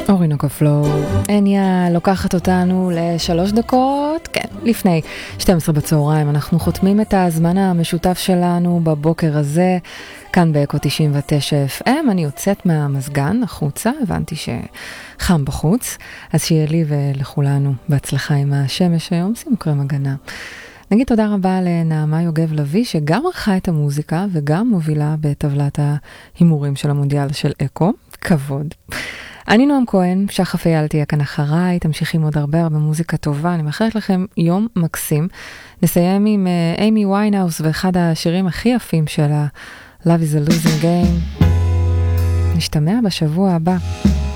אורינוקו פלואו, אניה לוקחת אותנו ל3 דקות, כן, לפני 12 בצהריים, אנחנו חותמים את הזמן המשותף שלנו בבוקר הזה, כאן באקו 99 FM, אני יוצאת מהמזגן החוצה, הבנתי שחם בחוץ, אז שיהיה לי ולכולנו בהצלחה עם השמש היום, שימו קרם הגנה. נגיד תודה רבה לנעמה יוגב לוי, שגם ערכה את המוזיקה וגם מובילה בטבלת ההימורים של המונדיאל של אקו, כבוד. אני נועם כהן, שחף אייל תהיה כאן אחריי, תמשיכים עוד הרבה מוזיקה טובה, אני מאחלת לכם יום מקסים. נסיים עם אימי ויינהאוס ואחד השירים הכי יפים שלה, Love is a Losing Game. נשתמע בשבוע הבא.